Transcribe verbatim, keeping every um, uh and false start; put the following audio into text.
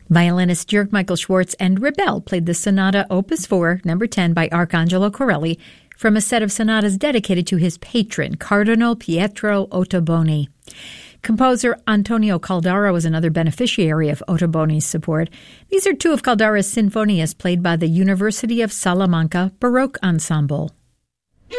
Violinist Jörg Michael Schwartz and Rebel played the Sonata Opus four, number ten by Arcangelo Corelli from a set of sonatas dedicated to his patron, Cardinal Pietro Ottoboni. Composer Antonio Caldara was another beneficiary of Ottoboni's support. These are two of Caldara's sinfonias played by the University of Salamanca Baroque Ensemble.